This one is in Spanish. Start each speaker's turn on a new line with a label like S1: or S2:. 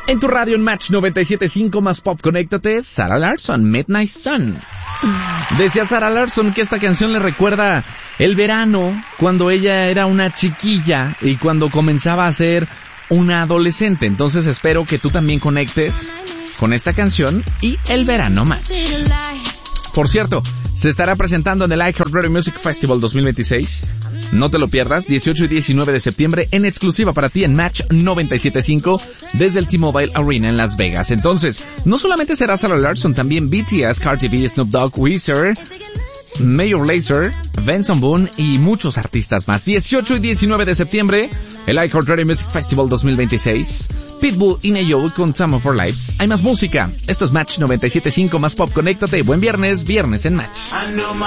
S1: En tu radio en Match 97.5 más pop, conéctate, Sarah Larsson, Midnight Sun. Decía Sarah Larsson que esta canción le recuerda el verano, cuando ella era una chiquilla y cuando comenzaba a ser una adolescente. Entonces espero que tú también conectes con esta canción y el verano Match. Por cierto, se estará presentando en el iHeartRadio Music Festival 2026. No te lo pierdas, 18 y 19 de septiembre en exclusiva para ti en Match 97.5 desde el T-Mobile Arena en Las Vegas. Entonces, no solamente será Sarah Larsson, también BTS, Cardi B, Snoop Dogg, Weezer, Major Lazer, Benson Boone y muchos artistas más. 18 y 19 de septiembre, el iHeartRadio Music Festival 2026. Pitbull y Neo con Time of Our Lives. Hay más música. Esto es Match 97.5 más pop. Conéctate. Buen viernes en Match.